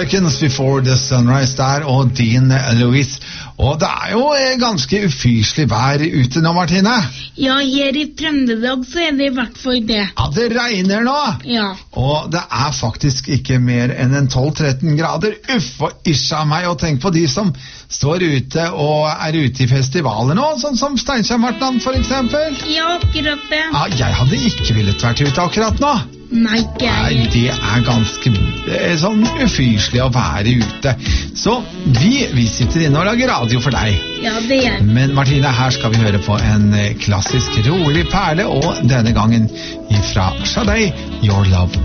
Seconds Before the Sunrise der, og Dean Lewis. Og det jo ganske ufyselig vær ute nå, Martine. Ja, her i Trøndelag så det i hvert fall det. Ja, det regner nå. Ja. Og det faktisk ikke mer enn en 12-13 grader. Uff, og isja meg, og tenk på de som står ute og ute i festivaler nå, sånn som Steinkjer-Martland for eksempel. Ja, akkurat det. Ja, jeg hadde ikke villet vært ute akkurat nå. Nei, det ganske sånn ufyselig å være ute. Så vi sitter inne og lager radio for deg. Ja, det gjør. Men Martine, her skal vi høre på en klassisk rolig perle, og denne gangen ifra Sade, Your Love.